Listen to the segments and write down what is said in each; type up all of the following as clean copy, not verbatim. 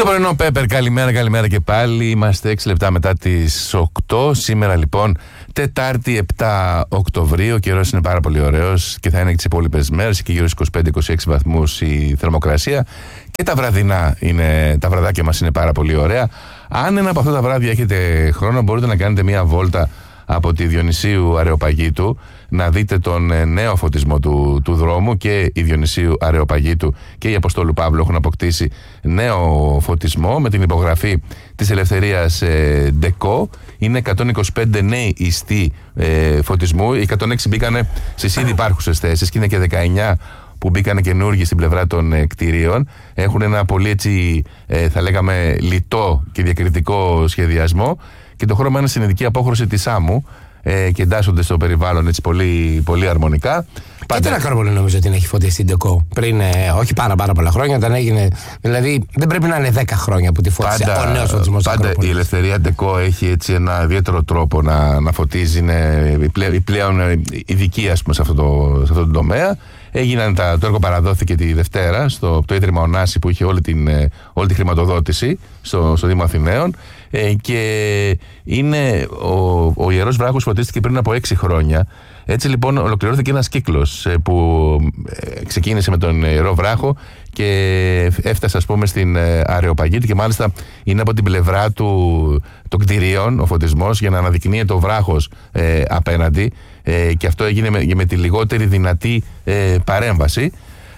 πρωινό Πέπερ, καλημέρα και πάλι. Είμαστε 6 λεπτά μετά τις 8. Σήμερα λοιπόν, Τετάρτη 7 Οκτωβρίου. Ο καιρός είναι πάρα πολύ ωραίος και θα είναι και τις υπόλοιπες μέρες. Και γύρω στους 25-26 βαθμούς η θερμοκρασία. Και τα βραδινά τα βραδάκια μας είναι πάρα πολύ ωραία. Αν ένα από αυτά τα βράδια έχετε χρόνο, μπορείτε να κάνετε μια βόλτα από τη Διονυσίου Αρεοπαγίτου, να δείτε τον νέο φωτισμό του δρόμου. Και η Διονυσίου Αρεοπαγίτου και η Αποστόλου Παύλου έχουν αποκτήσει νέο φωτισμό με την υπογραφή της Ελευθερίας Ντεκό. Είναι 125 νέοι ιστοί φωτισμού. Οι 106 μπήκανε στις ήδη υπάρχουσες θέσεις και είναι και 19 που μπήκανε καινούργοι στην πλευρά των κτηρίων. Έχουν ένα πολύ έτσι, θα λέγαμε, λιτό και διακριτικό σχεδιασμό. Και το χρώμα είναι στην ειδική απόχρωση της άμμου και εντάσσονται στο περιβάλλον έτσι πολύ, πολύ αρμονικά. Και ήταν ακρόπολη νομίζω ότι την έχει φωτίσει η Ντεκό πριν, όχι πάρα πολλά χρόνια, όταν έγινε. Δηλαδή δεν πρέπει να είναι 10 χρόνια που τη φώτισε ο νέος φωτισμός. Πάντα η Ελευθερία Ντεκό έχει έτσι ένα ιδιαίτερο τρόπο να φωτίζει. Είναι πλέον ειδική, ας πούμε, σε αυτό το τομέα. Το έργο παραδόθηκε τη Δευτέρα στο το Ίδρυμα Ωνάση που είχε όλη τη χρηματοδότηση στο Δήμο Αθηναίων, και είναι ο Ιερός Βράχος φωτίστηκε πριν από 6 χρόνια. Έτσι λοιπόν ολοκληρώθηκε ένας κύκλος που ξεκίνησε με τον Ιερό Βράχο και έφτασε, ας πούμε, στην Αρεοπαγίτη, και μάλιστα είναι από την πλευρά των κτηρίων ο φωτισμός για να αναδεικνύεται ο βράχος απέναντι, και αυτό έγινε με τη λιγότερη δυνατή παρέμβαση.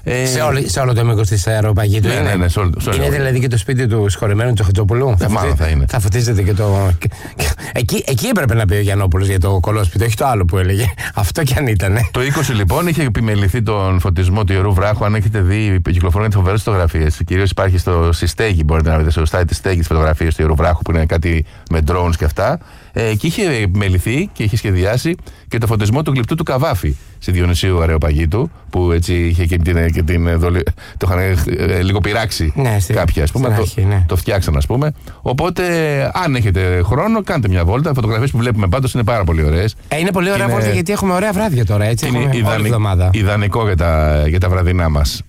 Σε όλο το μήκος της Αρεοπαγίτου. Ναι, είναι δηλαδή και το σπίτι του συγχωρεμένου του Χατζοπουλού. Θα είναι. Θα φωτίζεται και το. Εκεί έπρεπε να πει ο Γιαννόπουλος για το κολόσπιτο, όχι το άλλο που έλεγε. Αυτό κι αν ήταν. Το 20 λοιπόν είχε επιμεληθεί τον φωτισμό του Ιερού Βράχου. Αν έχετε δει, κυκλοφορούν φοβερές φωτογραφίες. Κυρίως υπάρχει στη Στέγη, μπορείτε να δείτε στο site της Στέγης τις φωτογραφίες του Ιερού Βράχου, που είναι κάτι με drones και αυτά. Και είχε επιμεληθεί και είχε σχεδιάσει και το φωτισμό του γλυπτού του Καβάφη στη Διονυσίου Αρεοπαγίτου, που έτσι είχε και το είχαν λίγο πειράξει, ναι, κάποια, ας πούμε, το φτιάξαν, ας πούμε. Οπότε, αν έχετε χρόνο, κάντε μια βόλτα. Οι φωτογραφίες που βλέπουμε πάντως είναι πάρα πολύ ωραίες. Είναι πολύ ωραία βόλτα, γιατί έχουμε ωραία βράδια τώρα, έτσι. Είναι ιδανικό για τα βραδινά μας.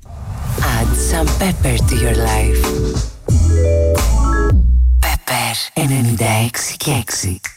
Add some pepper to your life. Pepper 96 και 6.